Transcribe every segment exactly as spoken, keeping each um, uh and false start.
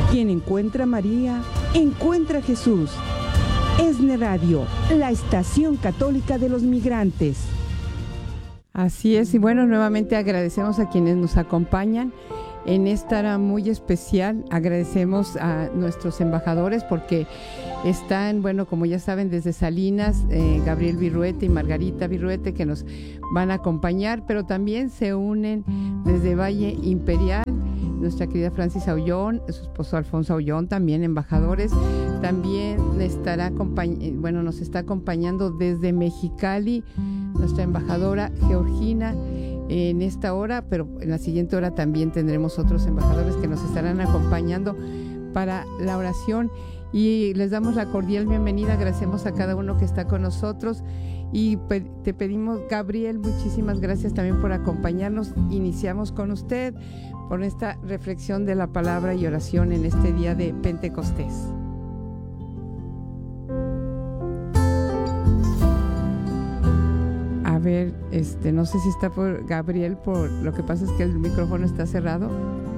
Quien encuentra a María, encuentra a Jesús. ESNE Radio, la estación católica de los migrantes. Así es, y bueno, nuevamente agradecemos a quienes nos acompañan en esta hora muy especial. Agradecemos a nuestros embajadores porque están, bueno, como ya saben, desde Salinas, eh, Gabriel Virruete y Margarita Virruete, que nos van a acompañar, pero también se unen desde Valle Imperial nuestra querida Francis Aullón, su esposo Alfonso Aullón, también embajadores. También estará bueno, nos está acompañando desde Mexicali nuestra embajadora Georgina en esta hora, pero en la siguiente hora también tendremos otros embajadores que nos estarán acompañando para la oración, y les damos la cordial bienvenida. Agradecemos a cada uno que está con nosotros y te pedimos, Gabriel, muchísimas gracias también por acompañarnos. Iniciamos con usted por esta reflexión de la palabra y oración en este día de Pentecostés. A ver, este, no sé si está por Gabriel, por lo que pasa es que el micrófono está cerrado.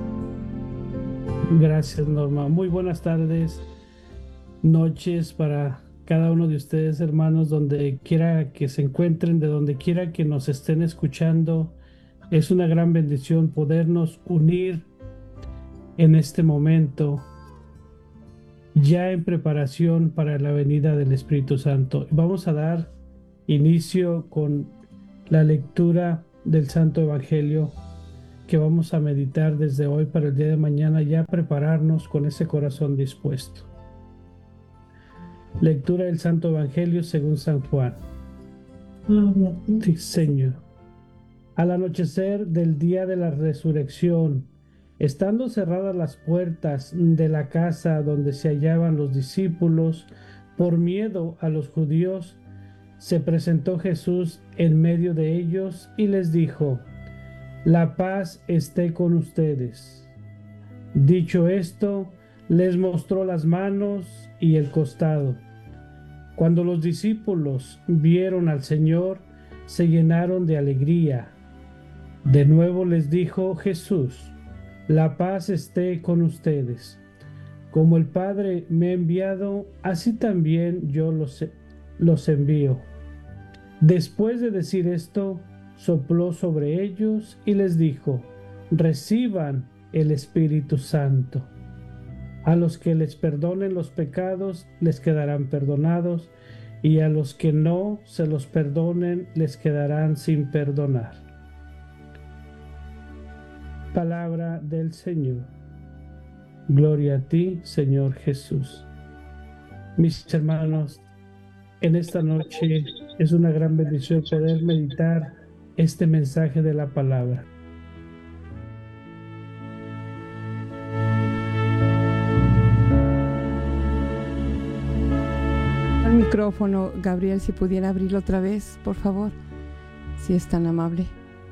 Gracias, Norma. Muy buenas tardes, noches para cada uno de ustedes, hermanos, donde quiera que se encuentren, de donde quiera que nos estén escuchando. Es una gran bendición podernos unir en este momento, ya en preparación para la venida del Espíritu Santo. Vamos a dar inicio con la lectura del Santo Evangelio que vamos a meditar desde hoy para el día de mañana, ya prepararnos con ese corazón dispuesto. Lectura del Santo Evangelio según San Juan. Gloria a ti, sí, Señor. Al anochecer del día de la resurrección, estando cerradas las puertas de la casa donde se hallaban los discípulos, por miedo a los judíos, se presentó Jesús en medio de ellos y les dijo: La paz esté con ustedes. Dicho esto, les mostró las manos y el costado. Cuando los discípulos vieron al Señor, se llenaron de alegría. De nuevo les dijo Jesús: La paz esté con ustedes. Como el Padre me ha enviado, así también yo los, los envío. Después de decir esto, sopló sobre ellos y les dijo: Reciban el Espíritu Santo. A los que les perdonen los pecados les quedarán perdonados, y a los que no se los perdonen les quedarán sin perdonar. Palabra del Señor. Gloria a ti, Señor Jesús. Mis hermanos, en esta noche es una gran bendición poder meditar este mensaje de la palabra. El micrófono, Gabriel, si pudiera abrirlo otra vez, por favor, si es tan amable.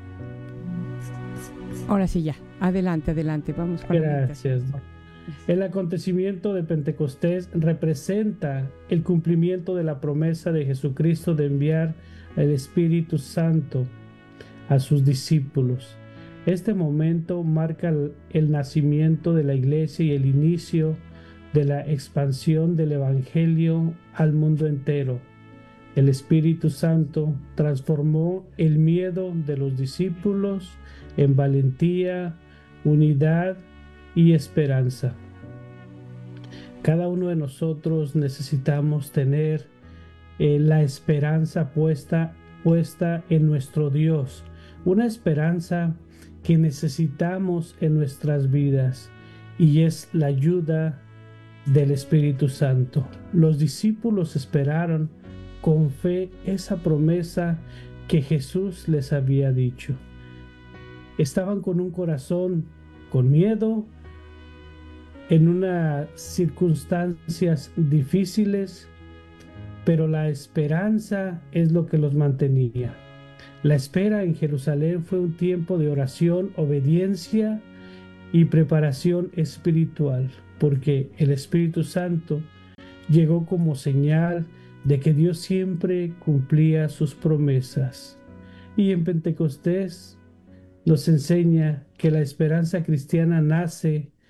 Ahora sí, ya. Adelante, adelante. Vamos con Gracias. El acontecimiento de Pentecostés representa el cumplimiento de la promesa de Jesucristo de enviar el Espíritu Santo a sus discípulos. Este momento marca el, el nacimiento de la Iglesia y el inicio de la expansión del Evangelio al mundo entero. El Espíritu Santo transformó el miedo de los discípulos en valentía, unidad y esperanza. Cada uno de nosotros necesitamos tener eh, la esperanza puesta, puesta en nuestro Dios, una esperanza que necesitamos en nuestras vidas, y es la ayuda del Espíritu Santo. Los discípulos esperaron con fe esa promesa que Jesús les había dicho. Estaban con un corazón con miedo, en unas circunstancias difíciles, pero la esperanza es lo que los mantenía. La espera en Jerusalén fue un tiempo de oración, obediencia y preparación espiritual, porque el Espíritu Santo llegó como señal de que Dios siempre cumplía sus promesas. Y en Pentecostés nos enseña que la esperanza cristiana nace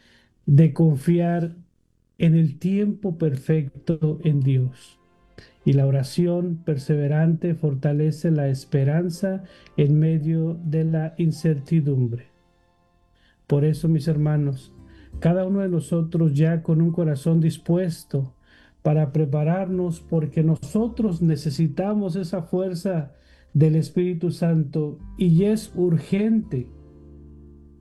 de confiar en el tiempo perfecto en Dios. Y la oración perseverante fortalece la esperanza en medio de la incertidumbre. Por eso, mis hermanos, cada uno de nosotros ya con un corazón dispuesto para prepararnos, porque nosotros necesitamos esa fuerza del Espíritu Santo y es urgente